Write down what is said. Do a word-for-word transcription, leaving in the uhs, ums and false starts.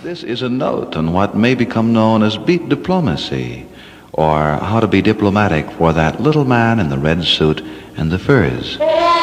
This is a note on what may become known as beat diplomacy, or how to be diplomatic for that little man in the red suit and the furs.